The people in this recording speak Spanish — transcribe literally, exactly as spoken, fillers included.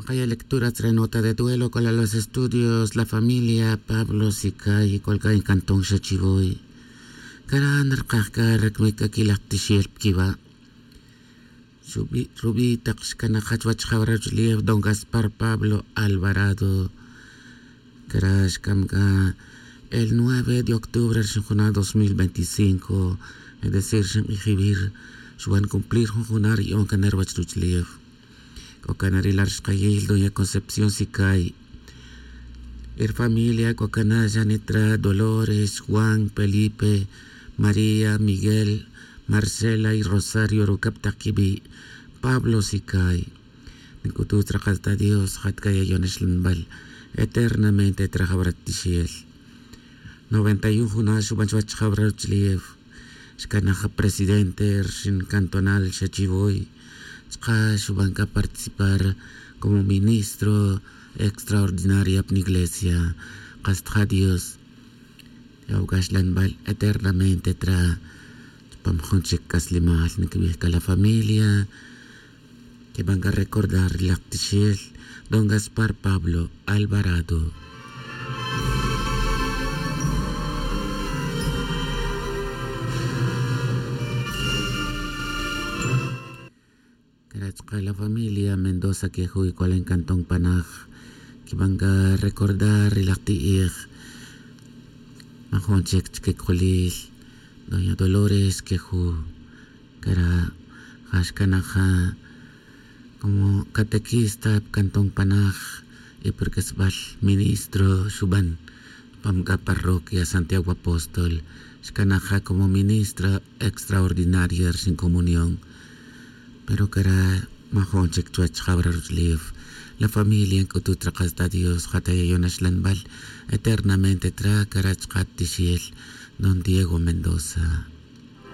Hay lectura tras nota de duelo con los estudios, la familia, Pablo Sicay, colga en Cantón Xachiboy. Karan Rkaka Rekmika Kilaktishiel Kiva. Rubí Taxcana Hachwach Jabrajliev, Don Gaspar Pablo Alvarado. Karash Kamga. El nueve de octubre de dos mil veinticinco, es decir, Shemijibir, suban cumplir Junar y Oncaner Wachruchliev. Cocanarilar Shkayil, Doña Concepción Sicay. Er familia, Cocana, Janitra, Dolores, Juan, Felipe, María, Miguel, Marcela y Rosario Rucaptakibi, Pablo Sicay. Nikutu Trajasta Dios, Hatkaya Yoneshlambal, eternamente Trajabratishiel. noventa y uno Junas Subanchwach Jabrauchliev, Shkanaja presidente, Shin Cantonal Xachiboy, Shka Shubanka participar como ministro extraordinario en iglesia, Castja Dios, Yaugashlanbal eternamente tra Pamjonchek Kaslimal, Nikibika la familia, que van a recordar Lactichiel, Don Gaspar Pablo Alvarado. La familia Mendoza que juega con el Cantón Panaj, que van a recordar el actiir, Majonchek que colil, Doña Dolores que ju, cara, Hashkanaja, como catequista Cantón Panaj, y porque es ministro Shuban, Pamga Parroquia Santiago Apóstol, Shkanaja como ministra extraordinaria sin comunión. Pero cara Majonchek Chuach Jabrarusliv, la familia en que tú tracas a Dios, Jatayayonash Lanbal, eternamente tra Karachkat Tishiel, Don Diego Mendoza.